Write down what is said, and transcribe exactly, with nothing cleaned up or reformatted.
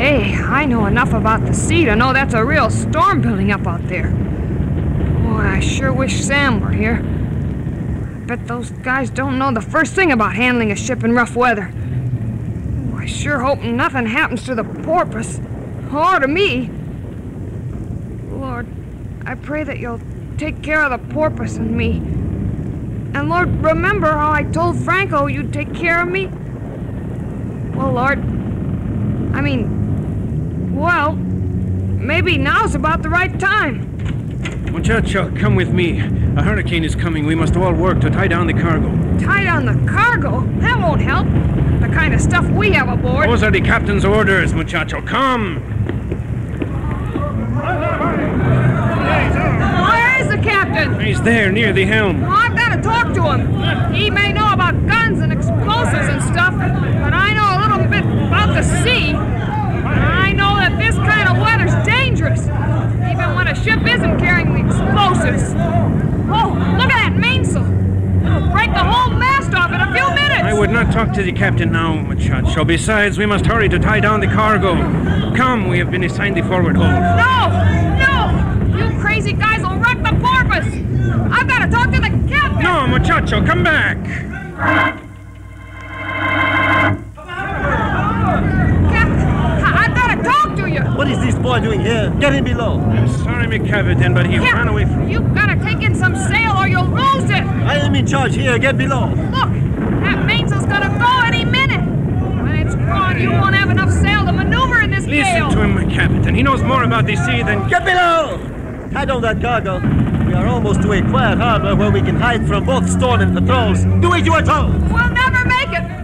Hey, I know enough about the sea to know that's a real storm building up out there. Boy, I sure wish Sam were here. I bet those guys don't know the first thing about handling a ship in rough weather. Oh, I sure hope nothing happens to the Porpoise. Or to me. Lord, I pray that you'll take care of the Porpoise and me. And Lord, remember how I told Franco you'd take care of me? Well, Lord, I mean, well, maybe now's about the right time. Muchacho, come with me. A hurricane is coming. We must all work to tie down the cargo. Tie down the cargo? That won't help. The kind of stuff we have aboard. Those are the captain's orders, muchacho. Come! Where is the captain? He's there, near the helm. Oh, I've got to talk to him. He may know about guns and explosives and stuff, but I know a little bit about the sea. I know that this kind of weather's dangerous, even when a ship isn't carrying the explosives. Oh, look at that mainsail. It'll break the whole mast off in a few minutes. I would not talk to the captain now, muchacho. Besides, we must hurry to tie down the cargo. Come, we have been assigned the forward hold. No! No! You crazy guys will wreck the Porpoise! I've got to talk to the captain! No, muchacho, come back! Captain, I- I've got to talk to you! What is this boy doing here? Get him below. I'm sorry, me captain, but he Captain, ran away from... You've got to take in some sail or you'll lose it! I am in charge here. Get below. Look! That mainsail's gonna go any minute! When it's gone, you won't have enough sail to maneuver in this Listen gale! to him, my captain. He knows more about the sea than... Get below! Tie down that cargo. We are almost to a quiet harbor where we can hide from both storm and patrols. Do as you are told. We'll never make it!